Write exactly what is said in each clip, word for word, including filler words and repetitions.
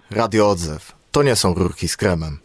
Radio Odzew. To nie są rurki z kremem.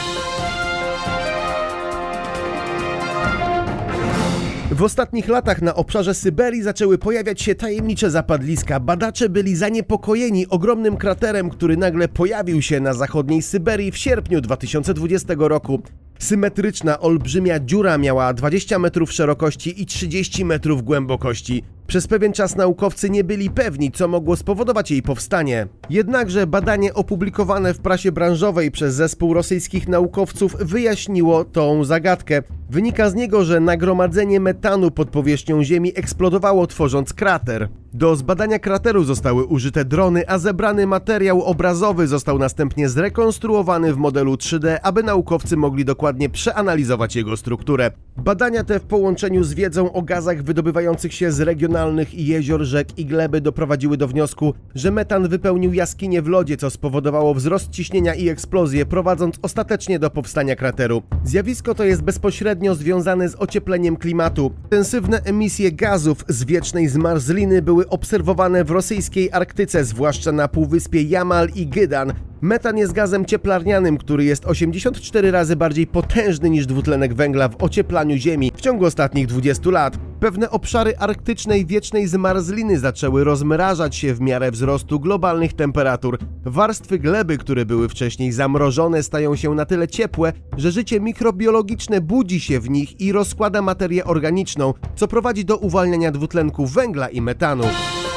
W ostatnich latach na obszarze Syberii zaczęły pojawiać się tajemnicze zapadliska. Badacze byli zaniepokojeni ogromnym kraterem, który nagle pojawił się na zachodniej Syberii w sierpniu dwa tysiące dwudziestego roku. Symetryczna, olbrzymia dziura miała dwadzieścia metrów szerokości i trzydzieści metrów głębokości. Przez pewien czas naukowcy nie byli pewni, co mogło spowodować jej powstanie. Jednakże badanie opublikowane w prasie branżowej przez zespół rosyjskich naukowców wyjaśniło tą zagadkę. Wynika z niego, że nagromadzenie metanu pod powierzchnią Ziemi eksplodowało, tworząc krater. Do zbadania krateru zostały użyte drony, a zebrany materiał obrazowy został następnie zrekonstruowany w modelu trzy D, aby naukowcy mogli dokładnie przeanalizować jego strukturę. Badania te w połączeniu z wiedzą o gazach wydobywających się z regionalnych jezior, rzek i gleby doprowadziły do wniosku, że metan wypełnił jaskinie w lodzie, co spowodowało wzrost ciśnienia i eksplozję, prowadząc ostatecznie do powstania krateru. Zjawisko to jest bezpośrednio związane z ociepleniem klimatu. Intensywne emisje gazów z wiecznej zmarzliny były obserwowane w rosyjskiej Arktyce, zwłaszcza na półwyspie Jamal i Gydan. Metan jest gazem cieplarnianym, który jest osiemdziesiąt cztery razy bardziej potężny niż dwutlenek węgla w ocieplaniu Ziemi w ciągu ostatnich dwudziestu lat. Pewne obszary arktycznej wiecznej zmarzliny zaczęły rozmrażać się w miarę wzrostu globalnych temperatur. Warstwy gleby, które były wcześniej zamrożone, stają się na tyle ciepłe, że życie mikrobiologiczne budzi się w nich i rozkłada materię organiczną, co prowadzi do uwalniania dwutlenku węgla i metanu.